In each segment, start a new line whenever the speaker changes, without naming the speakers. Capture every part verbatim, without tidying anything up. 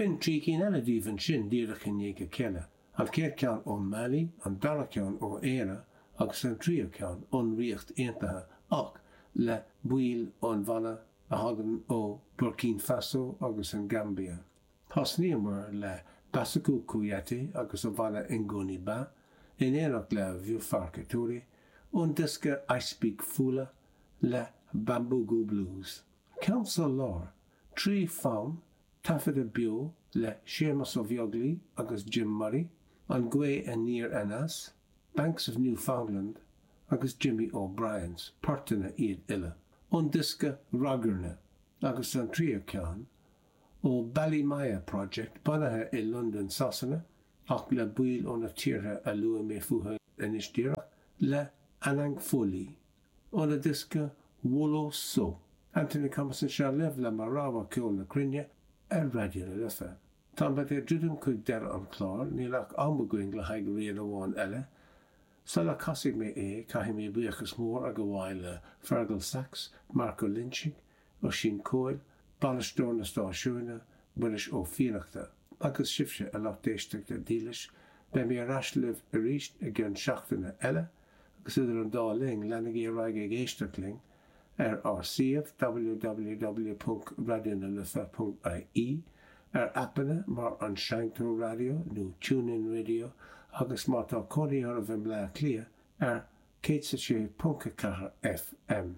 Bin trí cín eile díomhann sin díreach in néige céile, an céad ceann ó Mali, an dara ceann ó Éire agus an trío ceann ón riocht aontaithe ach le buail ón bhana a hagann ó Burkina Faso agus an Gambia. Thosníomar le Basaku Kouyaté agus ó bhana Ngoni Ba, in éireach le Vieux Farka ón disca I Speak Fula le Bambugu Blues. Council Lár, trí fam, Tafida Bio le Seamus O'Viogli agus Jim Murray, an Gwe and Near Anas, Banks of Newfoundland agus Jimmy O'Brien's, Partina iad ille. On disca Ragurna agus an trio ceann ó Ballymaya Project banathe i London Sasana ach le buail ó na tíortha a lua mé fuatha inis díreach le Anang Foley. On a disca Wolo So. Anthony Compson se leh le Marawa ceol na Crinne ar radio na lifa. Tá ba é dúdum chuig deire an chlár nílach ambagoing le haig réad amháin eile, sa le casig mé é caithim mé buchas mór a go bhhail le Fergal Sachs, Marco Lynching, ó sin Coil, Ballastóir na Stáisiúna, bunis ó Fíneachta, agus sibse a lech déisteachta dílis, be mé arás libh a ríist a gceann seachtainna eile, agus idir an dá ling lenig é raig ag éisteachling ar ar siomh w w w punt radio na lifa punt I E, ar appanna mar an Shantou Radio nó TuneIn Radio agus mar tá códaí ar a bheith le clia ar cé punt ceathair F M.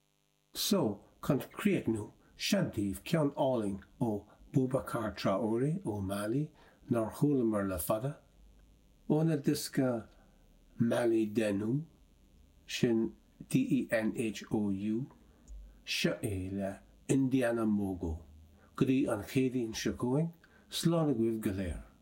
So, chun críochnú seantaobh ceann áling ó Boubacar Traoré ó Mali nar chulamar le fada, óna disca Mali Denou sin D E N H O U, se é le Indiana Mogo, go dtí an chéadaoin se going, slána goibh go léir.